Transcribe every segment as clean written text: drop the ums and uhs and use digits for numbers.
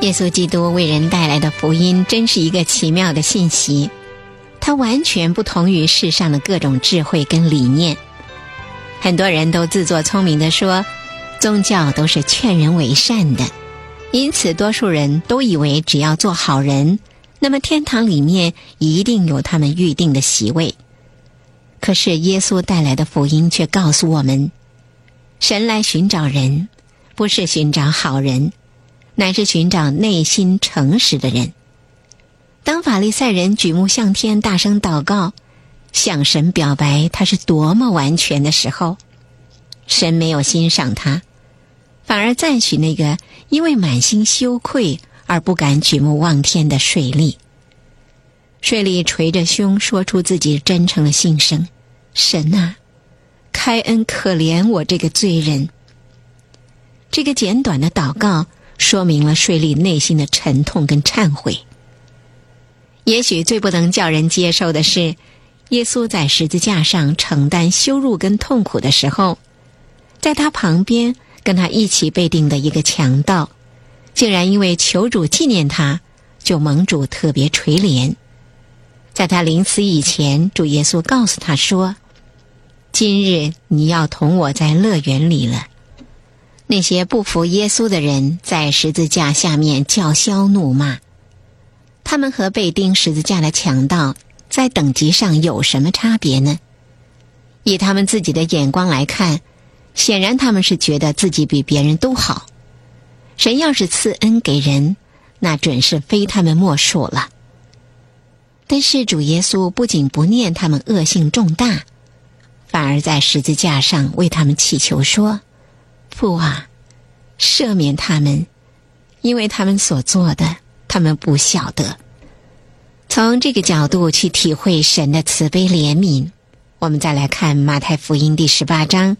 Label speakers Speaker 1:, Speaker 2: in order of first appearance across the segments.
Speaker 1: 耶稣基督为人带来的福音真是一个奇妙的信息，它完全不同于世上的各种智慧跟理念。很多人都自作聪明地说，宗教都是劝人为善的，因此多数人都以为只要做好人，那么天堂里面一定有他们预定的席位。可是耶稣带来的福音却告诉我们，神来寻找人，不是寻找好人，乃是寻找内心诚实的人。当法利赛人举目向天，大声祷告，向神表白他是多么完全的时候，神没有欣赏他，反而赞许那个因为满心羞愧而不敢举目望天的税吏。税吏捶着胸说出自己真诚的心声，神啊，开恩可怜我这个罪人。这个简短的祷告说明了税吏内心的沉痛跟忏悔。也许最不能叫人接受的是，耶稣在十字架上承担羞辱跟痛苦的时候，在他旁边跟他一起被钉的一个强盗，竟然因为求主纪念他，就蒙主特别垂怜。在他临死以前，主耶稣告诉他说，今日你要同我在乐园里了。那些不服耶稣的人在十字架下面叫嚣怒骂，他们和被钉十字架的强盗在等级上有什么差别呢？以他们自己的眼光来看，显然他们是觉得自己比别人都好。神要是赐恩给人，那准是非他们莫属了。但是主耶稣不仅不念他们恶行重大，反而在十字架上为他们祈求说，父啊，赦免他们，因为他们所做的，他们不晓得。从这个角度去体会神的慈悲怜悯，我们再来看马太福音第18章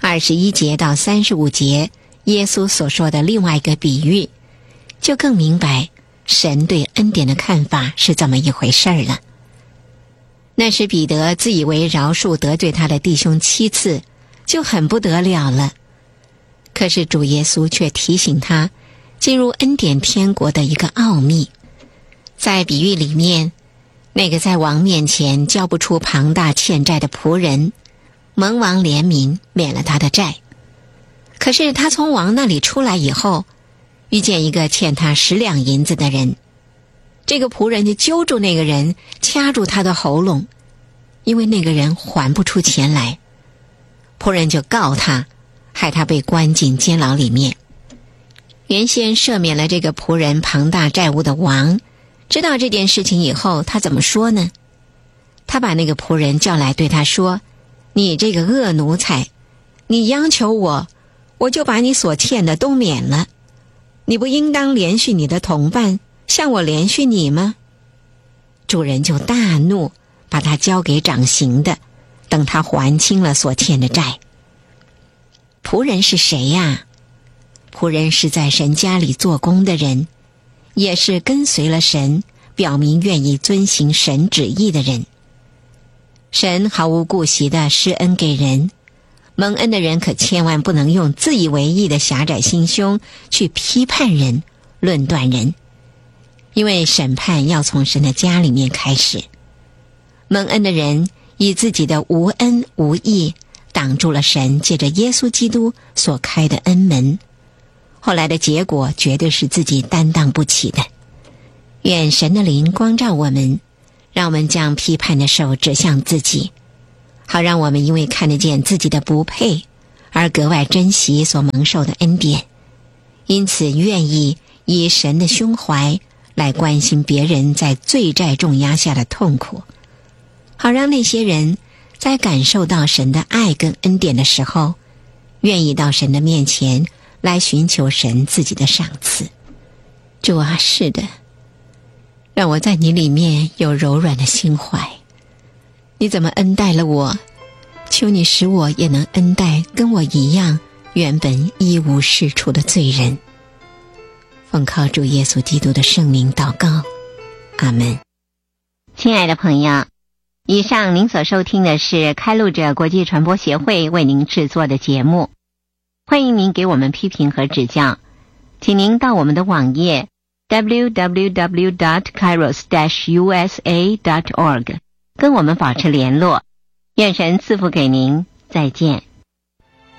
Speaker 1: 21节到35节，耶稣所说的另外一个比喻，就更明白神对恩典的看法是怎么一回事了。那时彼得自以为饶恕得罪他的弟兄7次，就很不得了了。可是主耶稣却提醒他进入恩典天国的一个奥秘。在比喻里面，那个在王面前交不出庞大欠债的仆人，蒙王怜悯，免了他的债。可是他从王那里出来以后，遇见一个欠他10两银子的人，这个仆人就揪住那个人，掐住他的喉咙，因为那个人还不出钱来。仆人就告他，害他被关进监牢里面。原先赦免了这个仆人庞大债务的王，知道这件事情以后，他怎么说呢？他把那个仆人叫来对他说，你这个恶奴才，你央求我，我就把你所欠的都免了，你不应当连续你的同伴，向我连续你吗？主人就大怒，把他交给掌刑的，等他还清了所欠的债。仆人是谁呀？仆人是在神家里做工的人，也是跟随了神，表明愿意遵行神旨意的人。神毫无顾惜地施恩给人，蒙恩的人可千万不能用自以为意的狭窄心胸去批判人、论断人，因为审判要从神的家里面开始。蒙恩的人以自己的无恩无义挡住了神借着耶稣基督所开的恩门，后来的结果绝对是自己担当不起的。愿神的灵光照我们，让我们将批判的手指向自己，好让我们因为看得见自己的不配而格外珍惜所蒙受的恩典，因此愿意以神的胸怀来关心别人在罪债重压下的痛苦，好让那些人在感受到神的爱跟恩典的时候，愿意到神的面前来寻求神自己的赏赐。主啊，是的，让我在你里面有柔软的心怀。你怎么恩待了我，求你使我也能恩待跟我一样原本一无是处的罪人。奉靠主耶稣基督的圣名祷告，阿们。亲爱的朋友，以上您所收听的是开路者国际传播协会为您制作的节目，欢迎您给我们批评和指教，请您到我们的网页 www.kairos-usa.org， 跟我们保持联络。愿神赐福给您，再见。